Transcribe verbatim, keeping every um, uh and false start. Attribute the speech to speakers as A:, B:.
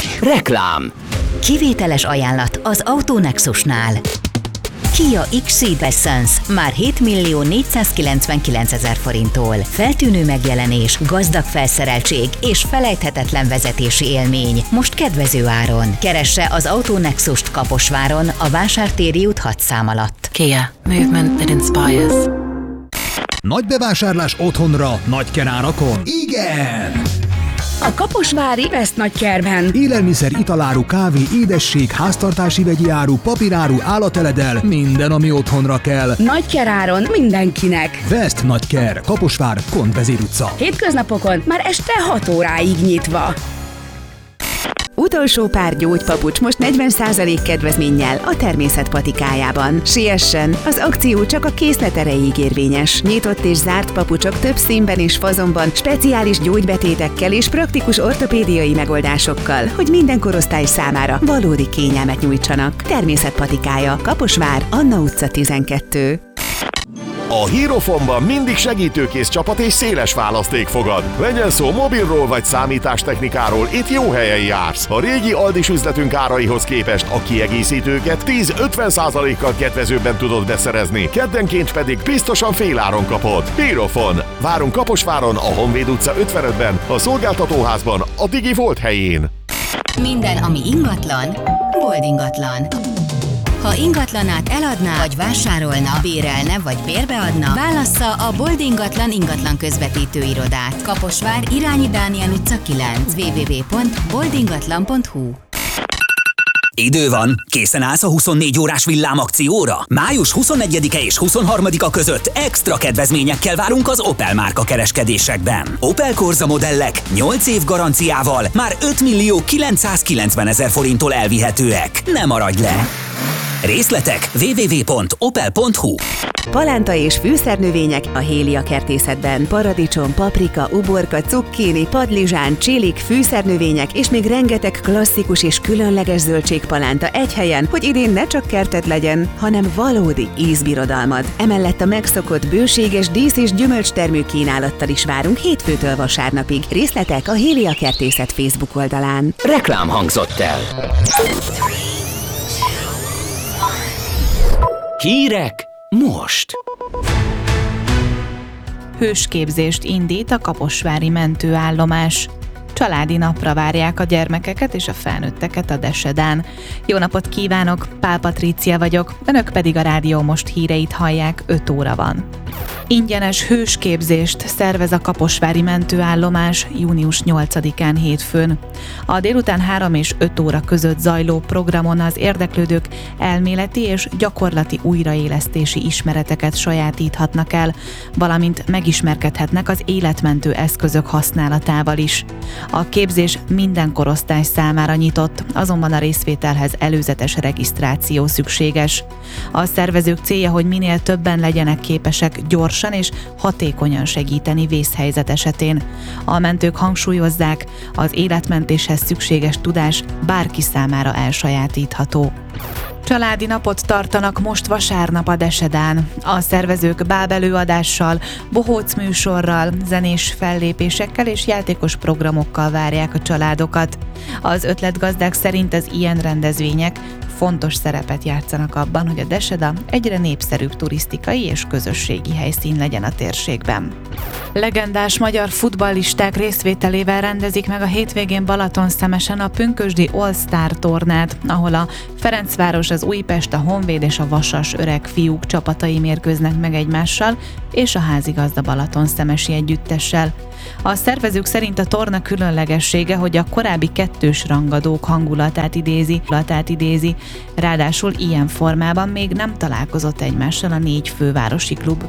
A: Reklám.
B: Kivételes ajánlat az Autonexusnál. Kia X-Ceed Essence már hétmillió négyszázkilencvenkilencezer forinttól. Feltűnő megjelenés, gazdag felszereltség és felejthetetlen vezetési élmény. Most kedvező áron. Keresse az Autonexust Kaposváron a Vásártéri út hat szám alatt.
C: Kia. Movement that inspires.
D: Nagy bevásárlás otthonra, nagy kerárakon? Igen!
E: A kaposvári West Nagykerben.
D: Élelmiszer, italáru, kávé, édesség, háztartási vegyi áru, papíráru, állateledel, minden, ami otthonra kell.
E: Nagykeráron mindenkinek.
D: West Nagyker, Kaposvár, Kontvezér utca.
E: Hétköznapokon már este hat óráig nyitva.
F: Utolsó pár gyógypapucs most negyven százalék kedvezménnyel a Természet patikájában. Siessen! Az akció csak a készlet erejéig érvényes. Nyitott és zárt papucsok több színben és fazonban, speciális gyógybetétekkel és praktikus ortopédiai megoldásokkal, hogy minden korosztály számára valódi kényelmet nyújtsanak. Természet patikája, Kaposvár, Anna utca tizenkettő.
G: A Hierophonban mindig segítőkész csapat és széles választék fogad. Legyen szó mobilról vagy számítástechnikáról, itt jó helyen jársz. A régi Aldis üzletünk áraihoz képest a kiegészítőket tíz-ötven százalékkal kedvezőbben tudod beszerezni, keddenként pedig biztosan féláron kapod. Hierophon. Várunk Kaposváron, a Honvéd utca ötvenötben, a szolgáltatóházban, a Digi Volt helyén.
B: Minden, ami ingatlan, Bold ingatlan. Ha ingatlanát eladná, vagy vásárolna, bérelne, vagy bérbeadna, válassza a Bold Ingatlan ingatlan közvetítő irodát. Kaposvár, Irányi Dániel utca kilenc, double-u double-u double-u pont bold ingatlan pont hu.
A: Idő van, készen állsz a huszonnégy órás villámakcióra? május huszonnegyedike és huszonharmadika között extra kedvezményekkel várunk az Opel márka kereskedésekben. Opel Corsa modellek nyolc év garanciával már ötmillió kilencszázkilencvenezer forinttól elvihetőek. Ne maradj le! Részletek double-u double-u double-u pont opel pont hu.
F: Palánta és fűszernövények a Hélia kertészetben. Paradicsom, paprika, uborka, cukkini, padlizsán, csilik, fűszernövények és még rengeteg klasszikus és különleges zöldségpalánta egy helyen, hogy idén ne csak kerted legyen, hanem valódi ízbirodalmad. Emellett a megszokott bőséges dísz- és gyümölcstermő kínálattal is várunk hétfőtől vasárnapig. Részletek a Hélia kertészet Facebook oldalán.
A: Reklám hangzott el. Hírek most.
H: Hősképzést indít a kaposvári mentőállomás. Családi napra várják a gyermekeket és a felnőtteket a Desedán. Jó napot kívánok, Pál Patrícia vagyok, önök pedig a Rádió Most híreit hallják, öt óra van. Ingyenes hősképzést szervez a kaposvári mentőállomás június nyolcadikán hétfőn. A délután három és öt óra között zajló programon az érdeklődők elméleti és gyakorlati újraélesztési ismereteket sajátíthatnak el, valamint megismerkedhetnek az életmentő eszközök használatával is. A képzés minden korosztály számára nyitott, azonban a részvételhez előzetes regisztráció szükséges. A szervezők célja, hogy minél többen legyenek képesek gyorsan és hatékonyan segíteni vészhelyzet esetén. A mentők hangsúlyozzák, az életmentéshez szükséges tudás bárki számára elsajátítható. Családi napot tartanak most vasárnap a Desedán. A szervezők bábelőadással, bohóc műsorral, zenés fellépésekkel és játékos programokkal várják a családokat. Az ötletgazdák szerint az ilyen rendezvények fontos szerepet játszanak abban, hogy a Deseda egyre népszerűbb turisztikai és közösségi helyszín legyen a térségben. Legendás magyar futballisták részvételével rendezik meg a hétvégén Balatonszemesen a pünkösdi All-Star tornát, ahol a Ferencváros, az Újpest, a Honvéd és a Vasas öreg fiúk csapatai mérkőznek meg egymással és a házigazda Balatonszemesi együttessel. A szervezők szerint a torna különlegessége, hogy a korábbi kettős rangadók hangulatát idézi, hangulatát idézi, ráadásul ilyen formában még nem találkozott egymással a négy fővárosi klub